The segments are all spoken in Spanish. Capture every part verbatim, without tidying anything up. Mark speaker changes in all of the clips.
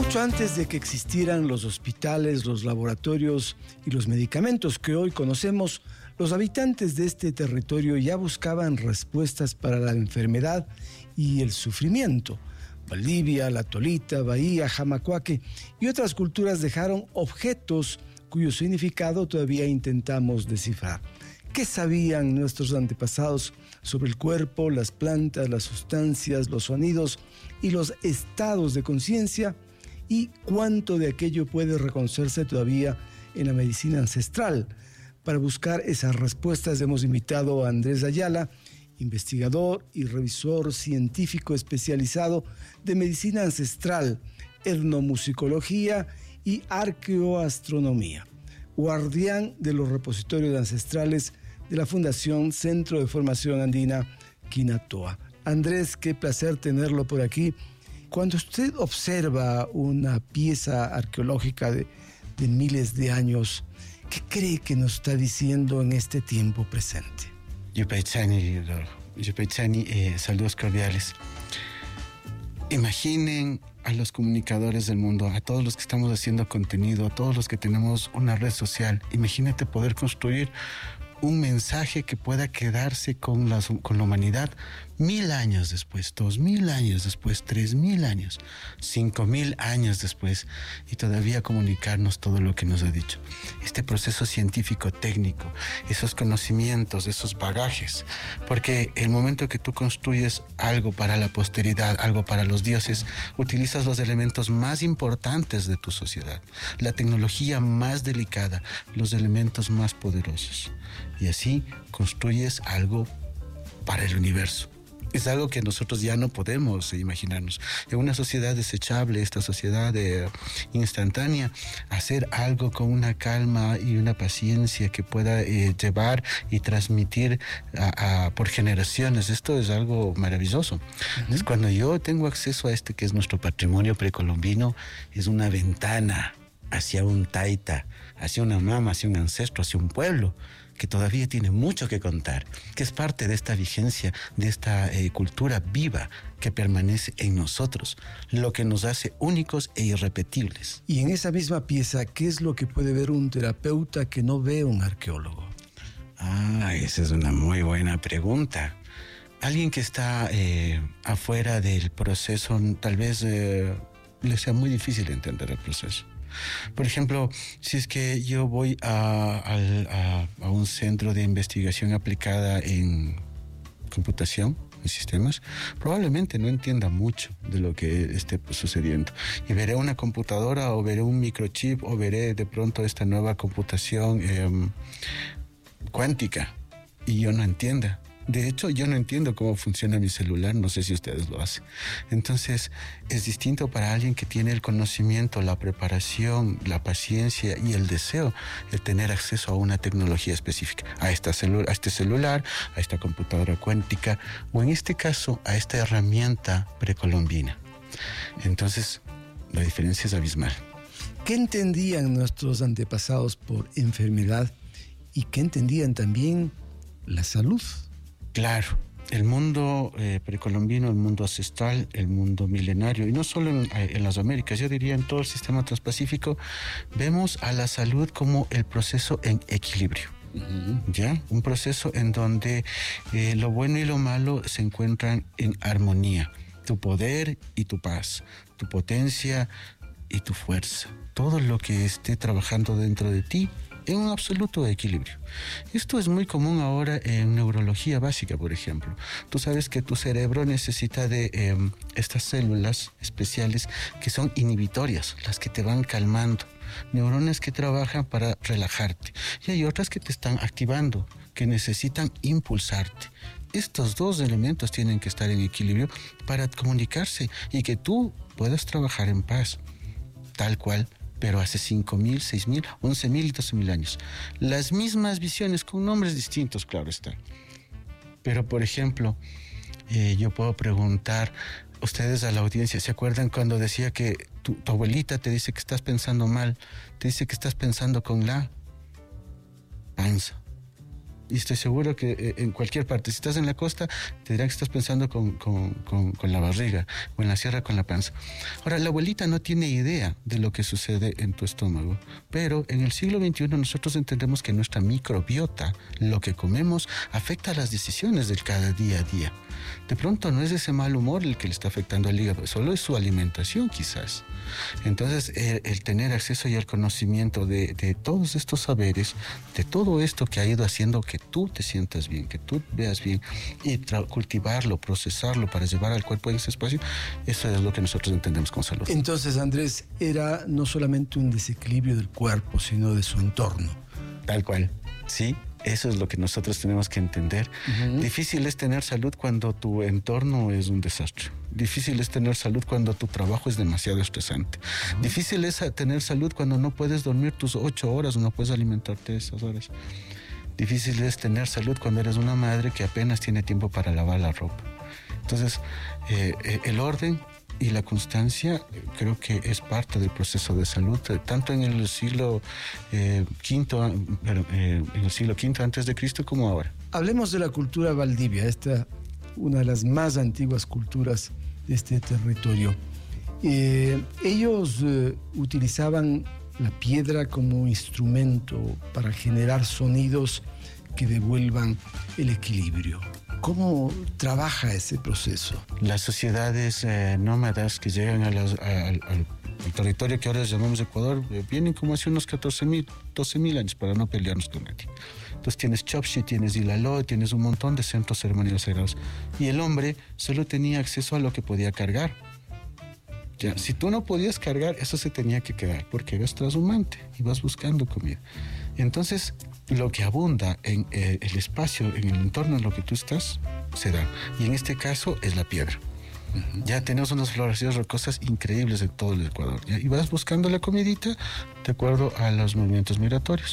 Speaker 1: Mucho antes de que existieran los hospitales, los laboratorios y los medicamentos que hoy conocemos, los habitantes de este territorio ya buscaban respuestas para la enfermedad y el sufrimiento. Valdivia, La Tolita, Bahía, Jamacuaque y otras culturas dejaron objetos cuyo significado todavía intentamos descifrar. ¿Qué sabían nuestros antepasados sobre el cuerpo, las plantas, las sustancias, los sonidos y los estados de conciencia? ¿Y cuánto de aquello puede reconocerse todavía en la medicina ancestral? Para buscar esas respuestas hemos invitado a Andrés Ayala, investigador y revisor científico especializado de medicina ancestral, etnomusicología y arqueoastronomía, guardián de los repositorios ancestrales de la Fundación Centro de Formación Andina Quinatoa. Andrés, qué placer tenerlo por aquí. Cuando usted observa una pieza arqueológica de, de miles de años, ¿qué cree que nos está diciendo en este tiempo presente?
Speaker 2: Yupaychani, Yupaychani, eh, saludos cordiales. Imaginen a los comunicadores del mundo, a todos los que estamos haciendo contenido, a todos los que tenemos una red social. Imagínate poder construir un mensaje que pueda quedarse con la, con la humanidad mil años después, dos mil años después, tres mil años, cinco mil años después, y todavía comunicarnos todo lo que nos ha dicho. Este proceso científico, técnico, esos conocimientos, esos bagajes, porque el momento que tú construyes algo para la posteridad, algo para los dioses, utilizas los elementos más importantes de tu sociedad, la tecnología más delicada, los elementos más poderosos. Y así construyes algo para el universo. Es algo que nosotros ya no podemos imaginarnos. En una sociedad desechable, esta sociedad eh, instantánea, hacer algo con una calma y una paciencia que pueda eh, llevar y transmitir a, a, por generaciones, esto es algo maravilloso. Uh-huh. Entonces, cuando yo tengo acceso a este que es nuestro patrimonio precolombino, es una ventana hacia un taita, hacia una mama, hacia un ancestro, hacia un pueblo que todavía tiene mucho que contar, que es parte de esta vigencia, de esta eh, cultura viva que permanece en nosotros, lo que nos hace únicos e irrepetibles.
Speaker 1: Y en esa misma pieza, ¿qué es lo que puede ver un terapeuta que no ve un arqueólogo?
Speaker 2: Ah, esa es una muy buena pregunta. Alguien que está eh, afuera del proceso, tal vez eh, le sea muy difícil entender el proceso. Por ejemplo, si es que yo voy a, a, a un centro de investigación aplicada en computación, en sistemas, probablemente no entienda mucho de lo que esté sucediendo. Y veré una computadora o veré un microchip o veré de pronto esta nueva computación eh, cuántica y yo no entienda. De hecho, yo no entiendo cómo funciona mi celular, no sé si ustedes lo hacen. Entonces, es distinto para alguien que tiene el conocimiento, la preparación, la paciencia y el deseo de tener acceso a una tecnología específica, a, esta celu- a este celular, a esta computadora cuántica, o en este caso, a esta herramienta precolombina. Entonces, la diferencia es abismal.
Speaker 1: ¿Qué entendían nuestros antepasados por enfermedad y qué entendían también la salud?
Speaker 2: Claro, el mundo eh, precolombino, el mundo ancestral, el mundo milenario, y no solo en, en las Américas, yo diría en todo el sistema transpacífico, vemos a la salud como el proceso en equilibrio. Uh-huh. ¿Ya? Un proceso en donde eh, lo bueno y lo malo se encuentran en armonía. Tu poder y tu paz, tu potencia y tu fuerza. Todo lo que esté trabajando dentro de ti en un absoluto equilibrio. Esto es muy común ahora en neurología básica, por ejemplo. Tú sabes que tu cerebro necesita de eh, estas células especiales que son inhibitorias, las que te van calmando. Neuronas que trabajan para relajarte. Y hay otras que te están activando, que necesitan impulsarte. Estos dos elementos tienen que estar en equilibrio para comunicarse y que tú puedas trabajar en paz, tal cual, pero hace cinco mil, seis mil, once mil y doce mil años. Las mismas visiones con nombres distintos, claro está. Pero, por ejemplo, eh, yo puedo preguntar, ustedes a la audiencia, ¿se acuerdan cuando decía que tu, tu abuelita te dice que estás pensando mal, te dice que estás pensando con la panza? Y estoy seguro que eh, en cualquier parte, si estás en la costa, te dirán que estás pensando con, con, con, con la barriga, o en la sierra con la panza. Ahora, la abuelita no tiene idea de lo que sucede en tu estómago, pero en el siglo veintiuno nosotros entendemos que nuestra microbiota, lo que comemos, afecta las decisiones del cada día a día. De pronto no es ese mal humor el que le está afectando al hígado, solo es su alimentación quizás. Entonces, el, el tener acceso y el conocimiento de, de todos estos saberes, de todo esto que ha ido haciendo que tú te sientas bien, que tú veas bien, y tra- cultivarlo, procesarlo para llevar al cuerpo a ese espacio, eso es lo que nosotros entendemos como salud.
Speaker 1: Entonces, Andrés, era no solamente un desequilibrio del cuerpo, sino de su entorno.
Speaker 2: Tal cual, sí. Eso es lo que nosotros tenemos que entender. Uh-huh. Difícil es tener salud cuando tu entorno es un desastre. Difícil es tener salud cuando tu trabajo es demasiado estresante. Uh-huh. Difícil es tener salud cuando no puedes dormir tus ocho horas o no puedes alimentarte esas horas. Difícil es tener salud cuando eres una madre que apenas tiene tiempo para lavar la ropa. Entonces, eh, eh, el orden y la constancia creo que es parte del proceso de salud, tanto en el siglo eh, quinto, eh, en el siglo quinto antes de Cristo como ahora.
Speaker 1: Hablemos de la cultura Valdivia, esta una de las más antiguas culturas de este territorio. Eh, ellos eh, utilizaban la piedra como instrumento para generar sonidos que devuelvan el equilibrio. ¿Cómo trabaja ese proceso?
Speaker 2: Las sociedades eh, nómadas que llegan a las, a, al, al territorio que ahora llamamos Ecuador eh, vienen como hace unos catorce mil, doce mil años para no pelearnos con nadie. Entonces tienes Chopchi, tienes Ilaló, tienes un montón de centros ceremoniales sagrados. Y el hombre solo tenía acceso a lo que podía cargar. Ya, si tú no podías cargar, eso se tenía que quedar porque eras transhumante y vas buscando comida. Entonces, lo que abunda en eh, el espacio, en el entorno en lo que tú estás, se da. Y en este caso es la piedra. Uh-huh. Ya tenemos unas floraciones rocosas increíbles en todo el Ecuador. ¿Ya? Y vas buscando la comidita de acuerdo a los movimientos migratorios.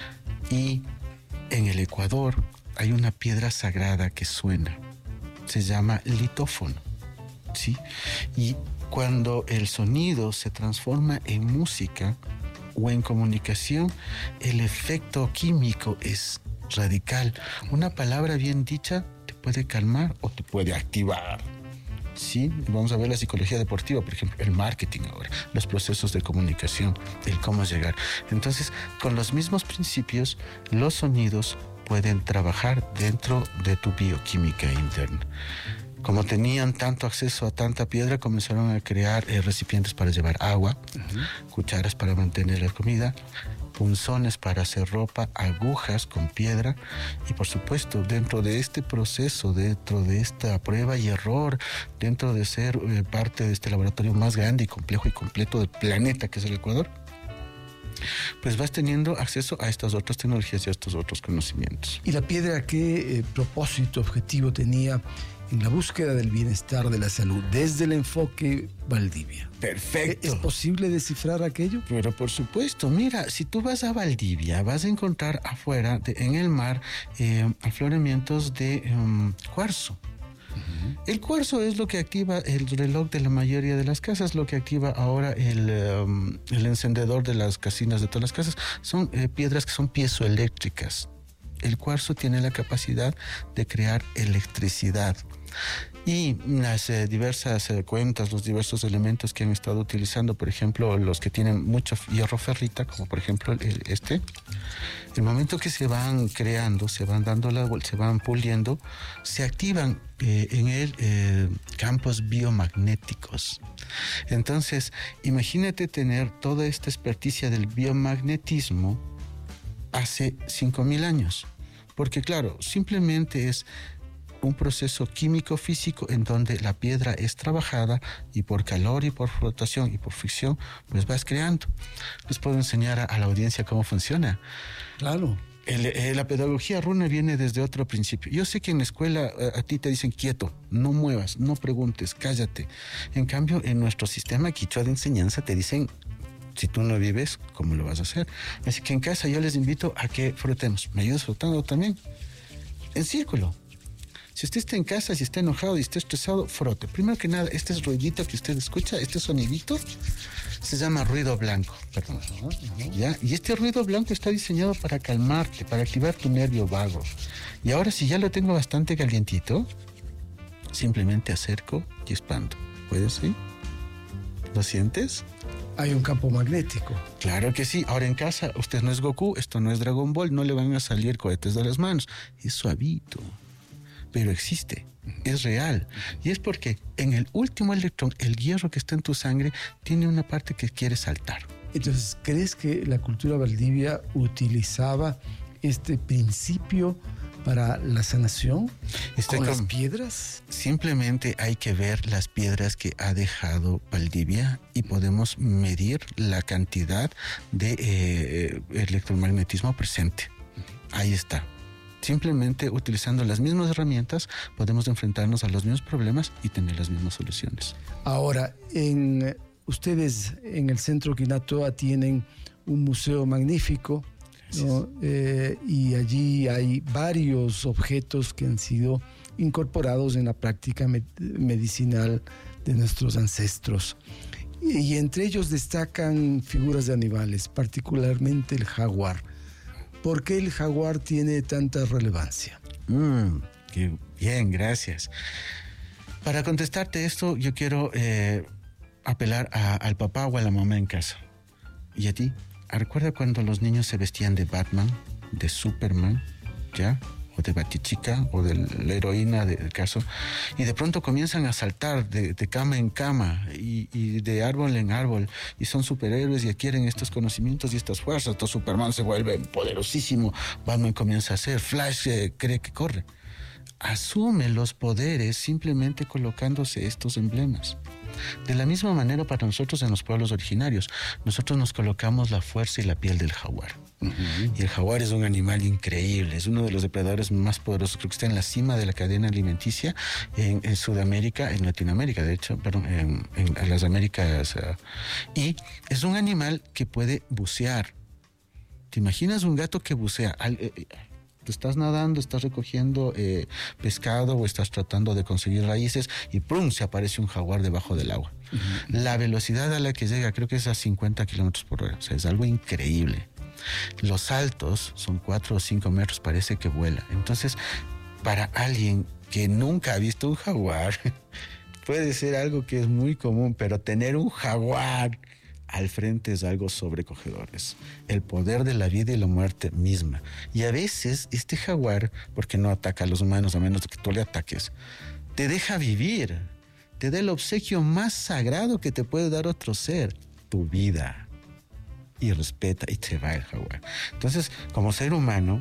Speaker 2: Y en el Ecuador hay una piedra sagrada que suena. Se llama litófono. ¿Sí? Y cuando el sonido se transforma en música o en comunicación, el efecto químico es radical. Una palabra bien dicha te puede calmar o te puede activar. Sí, vamos a ver la psicología deportiva, por ejemplo, el marketing ahora, los procesos de comunicación, el cómo llegar. Entonces, con los mismos principios, los sonidos pueden trabajar dentro de tu bioquímica interna. Como tenían tanto acceso a tanta piedra, comenzaron a crear eh, recipientes para llevar agua, uh-huh. cucharas para mantener la comida, punzones para hacer ropa, agujas con piedra y por supuesto dentro de este proceso, dentro de esta prueba y error, dentro de ser eh, parte de este laboratorio más grande y complejo y completo del planeta que es el Ecuador, pues vas teniendo acceso a estas otras tecnologías y a estos otros conocimientos.
Speaker 1: ¿Y la piedra qué eh, propósito, objetivo tenía en la búsqueda del bienestar de la salud desde el enfoque Valdivia?
Speaker 2: Perfecto.
Speaker 1: ¿Es posible descifrar aquello?
Speaker 2: Pero por supuesto, mira, si tú vas a Valdivia, vas a encontrar afuera, de, en el mar, eh, afloramientos de um, cuarzo. Uh-huh. El cuarzo es lo que activa el reloj de la mayoría de las casas, lo que activa ahora el, um, el encendedor de las casinas de todas las casas. Son eh, piedras que son piezoeléctricas. El cuarzo tiene la capacidad de crear electricidad. Y las eh, diversas eh, cuentas, los diversos elementos que han estado utilizando, por ejemplo, los que tienen mucho hierro ferrita, como por ejemplo el, este, el momento que se van creando, se van dando la vuelta, se van puliendo, se activan eh, en él eh, campos biomagnéticos. Entonces, imagínate tener toda esta experticia del biomagnetismo hace cinco mil años. Porque claro, simplemente es un proceso químico-físico en donde la piedra es trabajada y por calor y por flotación y por fricción, pues vas creando. Les puedo enseñar a, a la audiencia cómo funciona.
Speaker 1: Claro.
Speaker 2: El, el, la pedagogía runa viene desde otro principio. Yo sé que en la escuela a, a ti te dicen quieto, no muevas, no preguntes, cállate. En cambio, en nuestro sistema quichua de enseñanza te dicen, si tú no vives, ¿cómo lo vas a hacer? Así que en casa yo les invito a que frotemos. ¿Me ayudas frotando también? En círculo. Si usted está en casa, si está enojado y está estresado, frote. Primero que nada, este ruidito que usted escucha, este sonidito, Se llama ruido blanco, perdón. Uh-huh, uh-huh. ¿Ya? Y este ruido blanco está diseñado para calmarte, para activar tu nervio vago. Y ahora, si ya lo tengo bastante calientito, simplemente acerco y expando. ¿Puedes, sí? ¿Lo sientes?
Speaker 1: Hay un campo magnético.
Speaker 2: Claro que sí. Ahora en casa, usted no es Goku, esto no es Dragon Ball, no le van a salir cohetes de las manos. Es suavito, pero existe, es real. Y es porque en el último electrón, el hierro que está en tu sangre, tiene una parte que quiere saltar.
Speaker 1: Entonces, ¿crees que la cultura Valdivia utilizaba este principio para la sanación
Speaker 2: Estoy
Speaker 1: con
Speaker 2: con...
Speaker 1: las piedras?
Speaker 2: Simplemente hay que ver las piedras que ha dejado Valdivia y podemos medir la cantidad de eh, electromagnetismo presente. Ahí está. Simplemente utilizando las mismas herramientas podemos enfrentarnos a los mismos problemas y tener las mismas soluciones.
Speaker 1: Ahora, en, ustedes en el Centro Quinatoa tienen un museo magnífico, ¿no? Eh, y allí hay varios objetos que han sido incorporados en la práctica med- medicinal de nuestros ancestros. Y, y entre ellos destacan figuras de animales, particularmente el jaguar. ¿Por qué el jaguar tiene tanta relevancia?
Speaker 2: Mm, qué bien, gracias. Para contestarte esto, yo quiero eh, apelar a, al papá o a la mamá en casa. ¿Y a ti? ¿Recuerda cuando los niños se vestían de Batman, de Superman, ya? O de Batichica, o de la heroína del caso, y de pronto comienzan a saltar de, de cama en cama y, y de árbol en árbol, y son superhéroes y adquieren estos conocimientos y estas fuerzas. Entonces Superman se vuelve poderosísimo, Batman comienza a hacer, Flash eh, cree que corre. Asume los poderes simplemente colocándose estos emblemas. De la misma manera para nosotros en los pueblos originarios, nosotros nos colocamos la fuerza y la piel del jaguar. Uh-huh. Y el jaguar es un animal increíble, es uno de los depredadores más poderosos, creo que está en la cima de la cadena alimenticia en, en Sudamérica, en Latinoamérica, de hecho, perdón, en, en, en las Américas. Uh, y es un animal que puede bucear. ¿Te imaginas un gato que bucea? Al, eh, Tú estás nadando, estás recogiendo eh, pescado o estás tratando de conseguir raíces y ¡prum! Se aparece un jaguar debajo del agua. Uh-huh. La velocidad a la que llega creo que es a cincuenta kilómetros por hora. O sea, es algo increíble. Los saltos son cuatro o cinco metros, parece que vuela. Entonces, para alguien que nunca ha visto un jaguar, puede ser algo que es muy común, pero tener un jaguar al frente es algo sobrecogedor, es el poder de la vida y la muerte misma. Y a veces este jaguar, porque no ataca a los humanos a menos de que tú le ataques, te deja vivir, te da el obsequio más sagrado que te puede dar otro ser, tu vida. Y respeta y te va el jaguar. Entonces, como ser humano,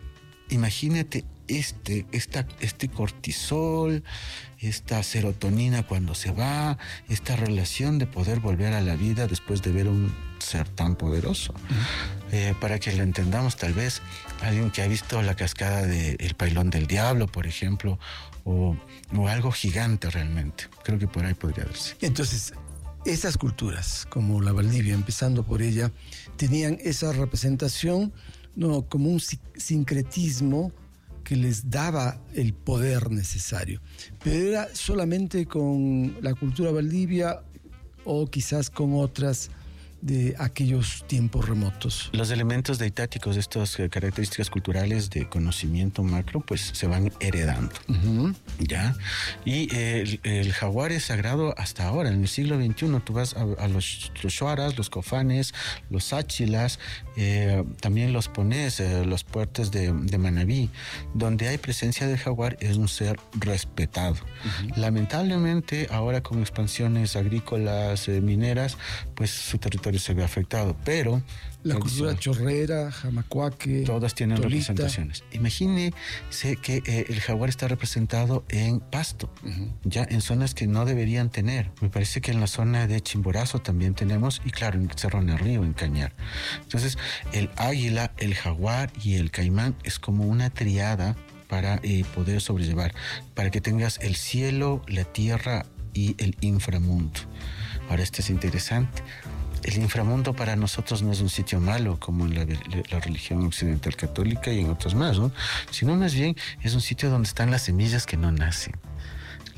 Speaker 2: imagínate este, esta, este cortisol, esta serotonina cuando se va, esta relación de poder volver a la vida después de ver un ser tan poderoso. Uh-huh. Eh, para que lo entendamos, tal vez alguien que ha visto la cascada del Pailón del Diablo, por ejemplo, o, o algo gigante realmente. Creo que por ahí podría verse.
Speaker 1: Entonces, esas culturas, como la Valdivia, empezando por ella, tenían esa representación, no, como un sincretismo que les daba el poder necesario. Pero era solamente con la cultura Valdivia o quizás con otras de aquellos tiempos remotos.
Speaker 2: Los elementos deitáticos, estas características culturales de conocimiento macro, pues se van heredando. Uh-huh. ¿Ya? Y eh, el, el jaguar es sagrado hasta ahora. En el siglo veintiuno tú vas a, a los, los shuaras, los cofanes, los áchilas, eh, también los ponés, eh, los puertos de, de Manabí, donde hay presencia del jaguar, es un ser respetado. Uh-huh. Lamentablemente, ahora con expansiones agrícolas, eh, mineras, pues su territorio se ve afectado, pero
Speaker 1: la cultura chorrera, jamacuaque,
Speaker 2: todas tienen
Speaker 1: tolita.
Speaker 2: Representaciones. Imagínese que eh, el jaguar está representado en Pasto, uh-huh. ya en zonas que no deberían tener. Me parece que en la zona de Chimborazo también tenemos, y claro, en Cerro Río, en Cañar. Entonces, el águila, el jaguar y el caimán es como una triada para eh, poder sobrellevar, para que tengas el cielo, la tierra y el inframundo. Ahora, esto es interesante. El inframundo para nosotros no es un sitio malo como en la, la religión occidental católica y en otros más, ¿no? Sino más bien es un sitio donde están las semillas que no nacen.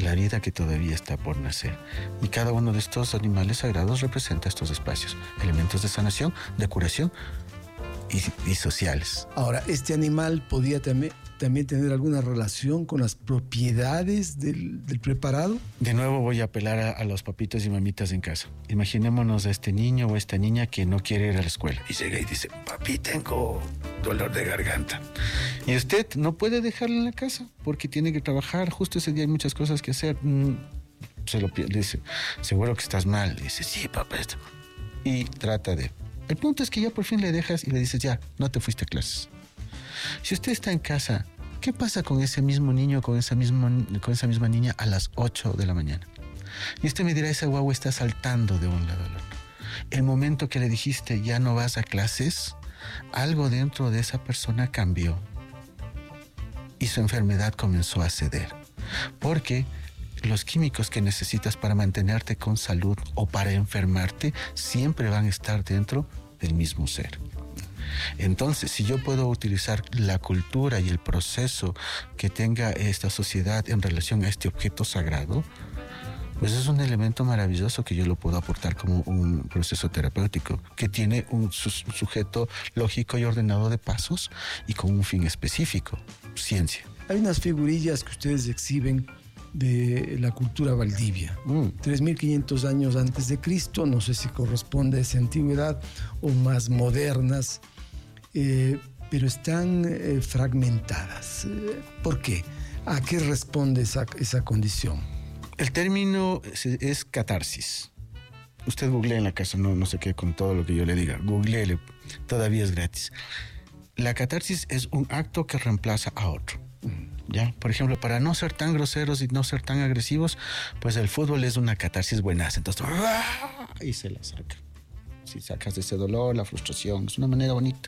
Speaker 2: la vida que todavía está por nacer. Y cada uno de estos animales sagrados representa estos espacios, elementos de sanación, de curación y, y sociales.
Speaker 1: Ahora, ¿este animal podía también, también tener alguna relación con las propiedades del, del preparado?
Speaker 2: De nuevo voy a apelar a, a los papitos y mamitas en casa. Imaginémonos a este niño o a esta niña que no quiere ir a la escuela y llega y dice, papi, tengo dolor de garganta. Y usted no puede dejarlo en la casa porque tiene que trabajar. Justo ese día hay muchas cosas que hacer. Se lo le dice, seguro que estás mal. Le dice, sí, papá. Y trata de... El punto es que ya por fin le dejas y le dices, ya, no te fuiste a clases. Si usted está en casa, ¿qué pasa con ese mismo niño, con esa misma, con esa misma niña a las ocho de la mañana? Y usted me dirá, ese guagua está saltando de un lado al otro. El momento que le dijiste, ya no vas a clases, algo dentro de esa persona cambió. Y su enfermedad comenzó a ceder. Porque los químicos que necesitas para mantenerte con salud o para enfermarte siempre van a estar dentro del mismo ser. Entonces, si yo puedo utilizar la cultura y el proceso que tenga esta sociedad en relación a este objeto sagrado, pues es un elemento maravilloso que yo lo puedo aportar como un proceso terapéutico que tiene un su sujeto lógico y ordenado de pasos y con un fin específico, ciencia.
Speaker 1: Hay unas figurillas que ustedes exhiben de la cultura valdivia, mm. tres mil quinientos años antes de Cristo, no sé si corresponde a esa antigüedad o más modernas, eh, pero están eh, fragmentadas. ¿Por qué? ¿A qué responde esa, esa condición?
Speaker 2: El término es, es catarsis. Usted googlea en la casa, no, no sé qué con todo lo que yo le diga. Googleele, todavía es gratis. La catarsis es un acto que reemplaza a otro. ¿Ya? Por ejemplo, para no ser tan groseros y no ser tan agresivos, pues el fútbol es una catarsis buenaza. Entonces, y se la saca. Si sacas de ese dolor, la frustración, es una manera bonita.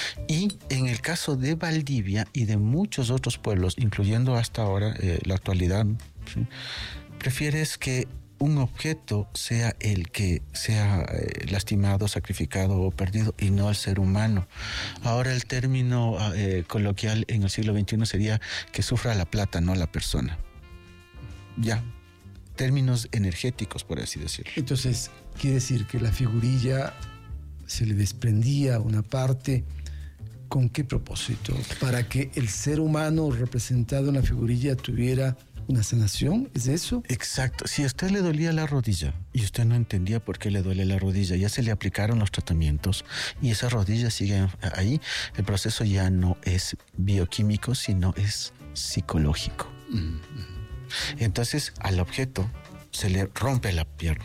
Speaker 2: Y en el caso de Valdivia y de muchos otros pueblos, incluyendo hasta ahora eh, la actualidad, ¿sí? Prefieres que un objeto sea el que sea eh, lastimado, sacrificado o perdido y no el ser humano. Ahora el término eh, coloquial en el siglo veintiuno sería que sufra la plata, no la persona. Ya, términos energéticos, por así decirlo.
Speaker 1: Entonces, quiere decir que la figurilla se le desprendía una parte. ¿Con qué propósito? Para que el ser humano representado en la figurilla tuviera una sanación, ¿es eso?
Speaker 2: Exacto. Si a usted le dolía la rodilla y usted no entendía por qué le duele la rodilla, ya se le aplicaron los tratamientos y esa rodilla sigue ahí, el proceso ya no es bioquímico, sino es psicológico. Mm-hmm. Entonces, al objeto se le rompe la pierna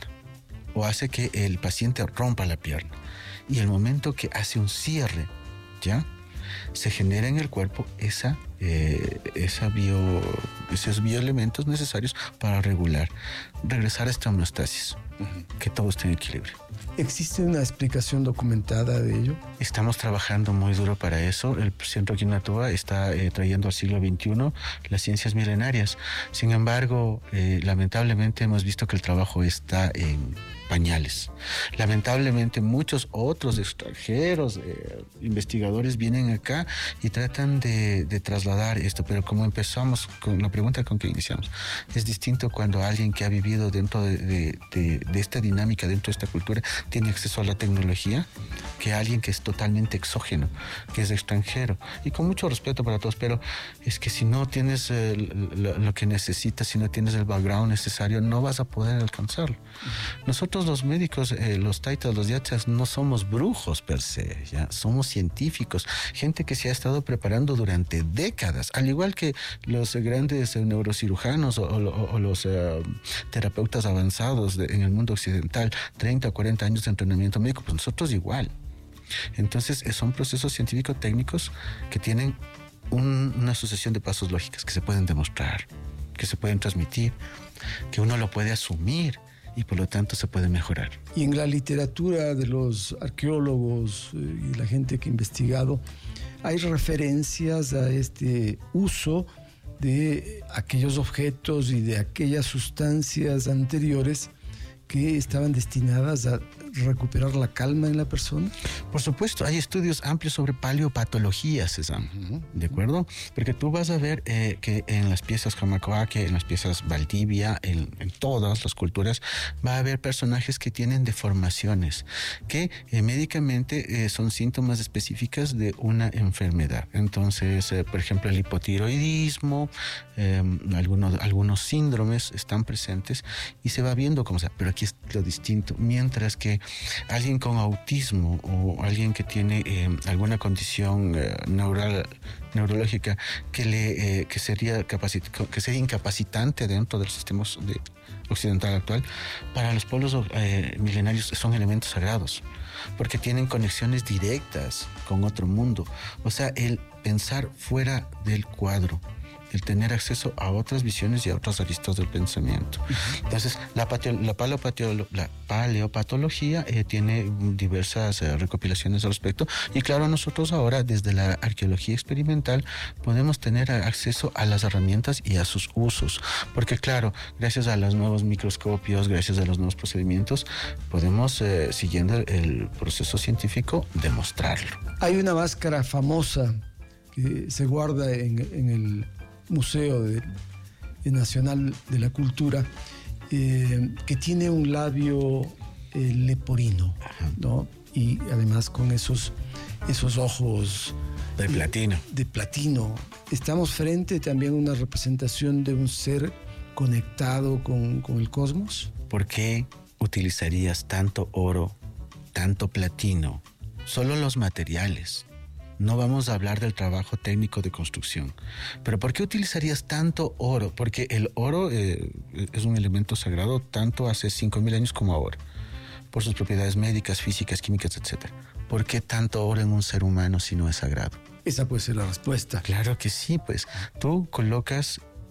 Speaker 2: o hace que el paciente rompa la pierna. Y el momento que hace un cierre, ¿ya? Se genera en el cuerpo esa, eh, esa bio, esos bioelementos necesarios para regular, regresar a esta homeostasis, uh-huh. que todo esté en equilibrio.
Speaker 1: ¿Existe una explicación documentada de ello?
Speaker 2: Estamos trabajando muy duro para eso. El Centro Quinatúa está eh, trayendo al siglo veintiuno las ciencias milenarias. Sin embargo, eh, lamentablemente hemos visto que el trabajo está en pañales. Lamentablemente muchos otros extranjeros, eh, investigadores vienen acá y tratan de, de trasladar esto, pero como empezamos con la pregunta con que iniciamos, es distinto cuando alguien que ha vivido dentro de, de, de, de esta dinámica, dentro de esta cultura, tiene acceso a la tecnología, que alguien que es totalmente exógeno, que es extranjero, y con mucho respeto para todos, pero es que si no tienes eh, lo, lo que necesitas, si no tienes el background necesario, no vas a poder alcanzarlo. Nosotros los médicos, eh, los taitas, los yachas, no somos brujos per se, ¿ya? Somos científicos, gente que se ha estado preparando durante décadas, al igual que los grandes eh, neurocirujanos o, o, o los eh, terapeutas avanzados de, en el mundo occidental, treinta o cuarenta años de entrenamiento médico, pues nosotros igual. Entonces eh, son procesos científico-técnicos que tienen un, una sucesión de pasos lógicos que se pueden demostrar, que se pueden transmitir, que uno lo puede asumir y por lo tanto se puede mejorar.
Speaker 1: Y en la literatura de los arqueólogos y la gente que ha investigado, hay referencias a este uso de aquellos objetos y de aquellas sustancias anteriores que estaban destinadas a recuperar la calma en la persona?
Speaker 2: Por supuesto, hay estudios amplios sobre paleopatología, César, uh-huh. ¿de acuerdo? Porque tú vas a ver eh, que en las piezas Jamacoaque, en las piezas Valdivia, en, en todas las culturas, va a haber personajes que tienen deformaciones, que eh, médicamente eh, son síntomas específicas de una enfermedad. Entonces, eh, por ejemplo, el hipotiroidismo, eh, algunos, algunos síndromes están presentes y se va viendo cómo sea, pero aquí es lo distinto. Mientras que alguien con autismo o alguien que tiene eh, alguna condición eh, neural, neurológica que le eh, que sería capacit que sería incapacitante dentro del sistema de, occidental actual, para los pueblos eh, milenarios son elementos sagrados, porque tienen conexiones directas con otro mundo. O sea, el pensar fuera del cuadro, el tener acceso a otras visiones y a otros aristas del pensamiento. Entonces, la, patio, la, paleopatio, la paleopatología eh, tiene diversas eh, recopilaciones al respecto, y claro, nosotros ahora desde la arqueología experimental podemos tener acceso a las herramientas y a sus usos, porque claro, gracias a los nuevos microscopios, gracias a los nuevos procedimientos, podemos, eh, siguiendo el proceso científico, demostrarlo.
Speaker 1: Hay una máscara famosa que se guarda en, en el Museo de, de Nacional de la Cultura, eh, que tiene un labio eh, leporino, ¿no? Y además con esos, esos ojos
Speaker 2: de platino.
Speaker 1: De platino. Estamos frente también a una representación de un ser conectado con, con el cosmos.
Speaker 2: ¿Por qué utilizarías tanto oro, tanto platino? Solo los materiales. No vamos a hablar del trabajo técnico de construcción. Pero ¿por qué utilizarías tanto oro? Porque el oro eh, es un elemento sagrado tanto hace cinco mil años como ahora, por sus propiedades médicas, físicas, químicas, etcétera. ¿Por qué tanto oro en un ser humano si no es sagrado?
Speaker 1: Esa puede ser la respuesta.
Speaker 2: Claro que sí, pues. Tú colocas